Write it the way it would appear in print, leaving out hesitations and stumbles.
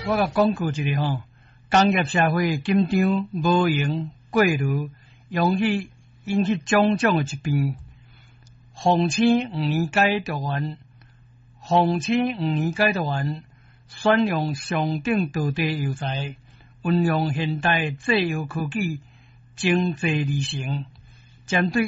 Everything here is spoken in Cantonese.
我甲讲过一个工业社会紧张无闲过炉，容易引起种种的疾病。防青黄年解毒丸，防青黄年解毒丸选用上等道地药材，运用现代制药科技，精制而成，针对